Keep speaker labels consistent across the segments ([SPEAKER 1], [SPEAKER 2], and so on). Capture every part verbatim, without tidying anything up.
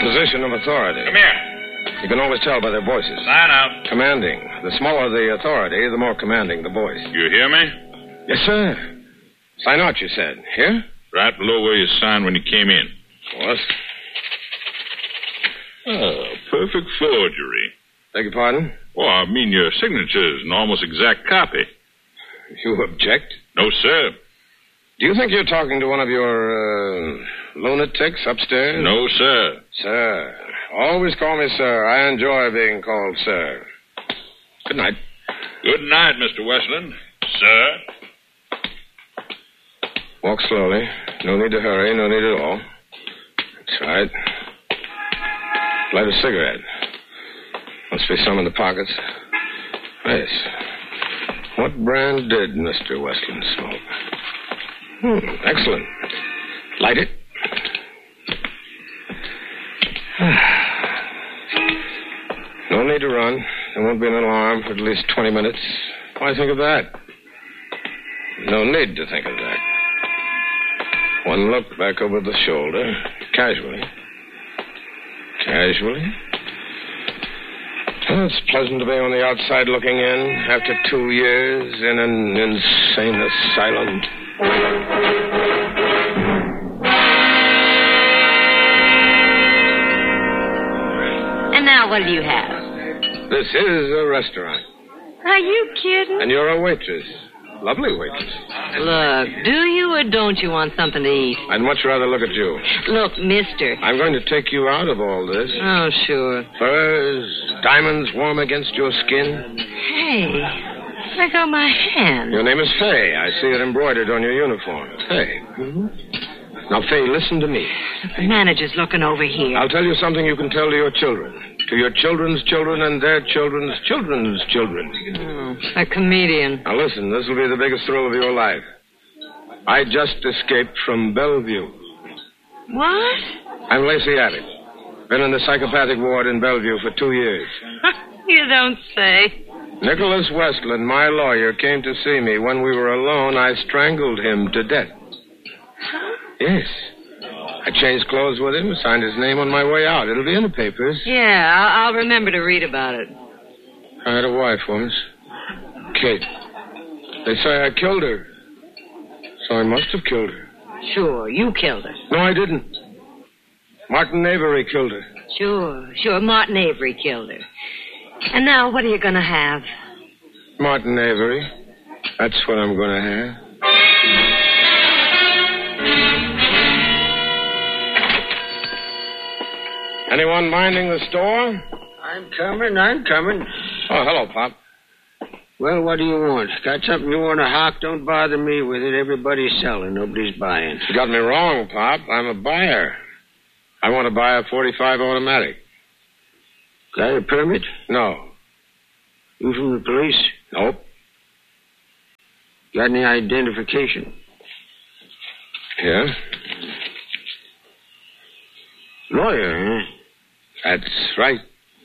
[SPEAKER 1] position of authority.
[SPEAKER 2] Come here.
[SPEAKER 1] You can always tell by their voices.
[SPEAKER 2] Sign out.
[SPEAKER 1] Commanding. The smaller the authority, the more commanding the voice.
[SPEAKER 2] You hear me?
[SPEAKER 1] Yes, sir. Sign out, you said. Here?
[SPEAKER 2] Right below where you signed when you came in.
[SPEAKER 1] What?
[SPEAKER 2] Oh, perfect forgery.
[SPEAKER 1] Beg your pardon?
[SPEAKER 2] Well, I mean, your signature is an almost exact copy.
[SPEAKER 1] You object?
[SPEAKER 2] No, sir.
[SPEAKER 1] Do you think you're talking to one of your, uh, lunatics upstairs?
[SPEAKER 2] No, sir.
[SPEAKER 1] Sir. Always call me sir. I enjoy being called sir. Good night.
[SPEAKER 2] Good night, Mister Westland. Sir.
[SPEAKER 1] Walk slowly. No need to hurry. No need at all. That's right. Light a cigarette. Must be some in the pockets. Yes. What brand did Mister Westland smoke? Hmm, excellent. Light it. No need to run. There won't be an alarm for at least twenty minutes. Why think of that? No need to think of that. One look back over the shoulder, casually. Casually. Well, it's pleasant to be on the outside looking in after two years in an insane asylum.
[SPEAKER 3] And now what do you have?
[SPEAKER 1] This is a restaurant.
[SPEAKER 3] Are you kidding?
[SPEAKER 1] And you're a waitress. Lovely waitress.
[SPEAKER 3] Look, do you or don't you want something to eat?
[SPEAKER 1] I'd much rather look at you.
[SPEAKER 3] Look, mister.
[SPEAKER 1] I'm going to take you out of all this.
[SPEAKER 3] Oh, sure.
[SPEAKER 1] Furs, diamonds warm against your skin.
[SPEAKER 3] Hey, there go my hand.
[SPEAKER 1] Your name is Fay. I see it embroidered on your uniform. Fay. Mm-hmm. Now, Fay, listen to me.
[SPEAKER 3] The manager's looking over here.
[SPEAKER 1] I'll tell you something you can tell to your children. To your children's children and their children's children's children.
[SPEAKER 3] Oh, a comedian.
[SPEAKER 1] Now, listen, this will be the biggest thrill of your life. I just escaped from Bellevue.
[SPEAKER 3] What?
[SPEAKER 1] I'm Lacey Abbott. Been in the psychopathic ward in Bellevue for two years.
[SPEAKER 3] You don't say.
[SPEAKER 1] Nicholas Westland, my lawyer, came to see me. When we were alone, I strangled him to death.
[SPEAKER 3] Huh?
[SPEAKER 1] Yes. I changed clothes with him, signed his name on my way out. It'll be in the papers.
[SPEAKER 3] Yeah, I'll, I'll remember to read about it.
[SPEAKER 1] I had a wife once. Kate. They say I killed her. So I must have killed her.
[SPEAKER 3] Sure, you killed her.
[SPEAKER 1] No, I didn't. Martin Avery killed her.
[SPEAKER 3] Sure, sure, Martin Avery killed her. And now, what are you going to have?
[SPEAKER 1] Martin Avery. That's what I'm going to have. Anyone minding the store?
[SPEAKER 4] I'm coming, I'm coming.
[SPEAKER 1] Oh, hello, Pop.
[SPEAKER 4] Well, what do you want? Got something you want to hawk? Don't bother me with it. Everybody's selling. Nobody's buying.
[SPEAKER 1] You got me wrong, Pop. I'm a buyer. I want to buy a forty-five automatic.
[SPEAKER 4] Got a permit?
[SPEAKER 1] No.
[SPEAKER 4] You from the police?
[SPEAKER 1] Nope.
[SPEAKER 4] Got any identification?
[SPEAKER 1] Yeah?
[SPEAKER 4] Lawyer, huh?
[SPEAKER 1] That's right.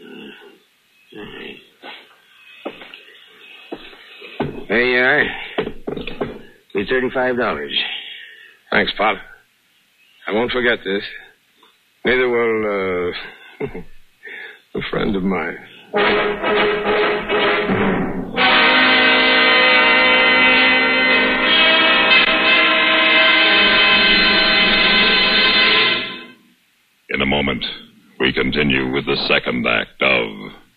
[SPEAKER 4] There you are. Be thirty-five dollars.
[SPEAKER 1] Thanks, Pop. I won't forget this. Neither will, uh, a friend of mine.
[SPEAKER 2] In a moment, we continue with the second act of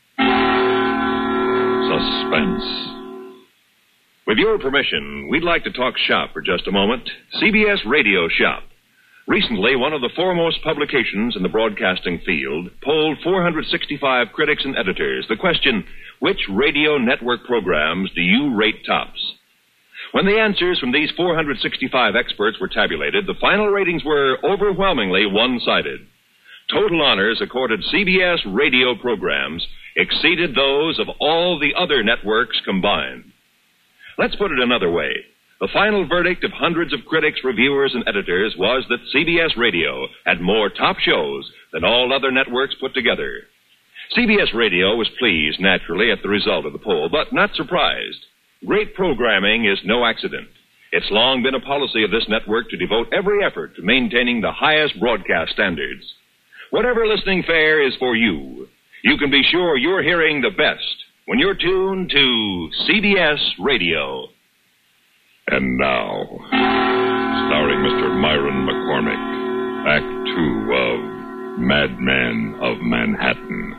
[SPEAKER 2] Suspense. With your permission, we'd like to talk shop for just a moment. C B S Radio Shop. Recently, one of the foremost publications in the broadcasting field polled four hundred sixty-five critics and editors the question, which radio network programs do you rate tops? When the answers from these four hundred sixty-five experts were tabulated, the final ratings were overwhelmingly one-sided. Total honors accorded C B S radio programs exceeded those of all the other networks combined. Let's put it another way. The final verdict of hundreds of critics, reviewers, and editors was that C B S Radio had more top shows than all other networks put together. C B S Radio was pleased, naturally, at the result of the poll, but not surprised. Great programming is no accident. It's long been a policy of this network to devote every effort to maintaining the highest broadcast standards. Whatever listening fare is for you, you can be sure you're hearing the best when you're tuned to C B S Radio.
[SPEAKER 5] And now, starring Mister Myron McCormick, Act Two of Madman of Manhattan.